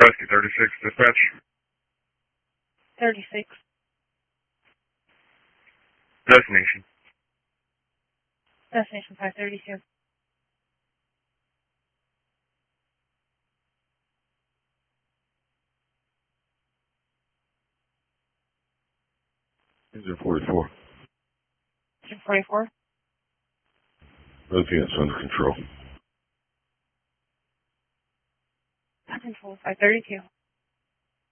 Rescue 36, dispatch. 36. Destination. Destination 532. Engine 44. Engine 44. Everything is under control. Control 532.